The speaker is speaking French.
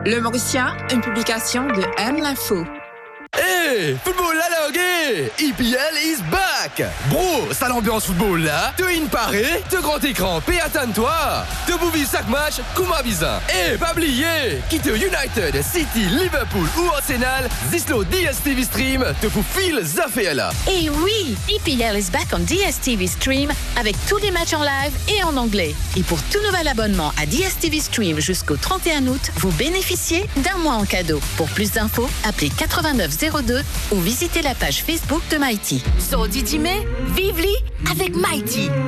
Le Mauricien, une publication de M l'Info. Hey, football la langue, EPL is back. Bro, ça l'ambiance football là. Te in paré, te grand écran, paie attends-toi. Te bouvis chaque match, comme un bizarre. Et pas oublier, quitte United, City, Liverpool ou Arsenal, Zislo DSTV Stream te pour fil Zaféala. Et oui, EPL is back on DSTV Stream avec tous les matchs en live et en anglais. Et pour tout nouvel abonnement à DSTV Stream jusqu'au 31 août, vous bénéficiez d'un mois en cadeau. Pour plus d'infos, appelez 8902 ou visitez la page Facebook de Mighty. So, Didi, vive-les avec Mighty.